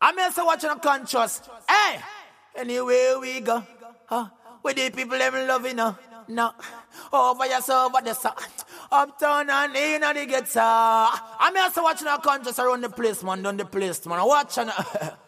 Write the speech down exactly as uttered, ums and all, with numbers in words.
I'm also watching a conscious. Hey, anywhere we go, huh? With the people them loving her. No, over your over the side. Uptown and in the guitar. I'm also watching a conscious around the place, man. Down the place, man. Watching.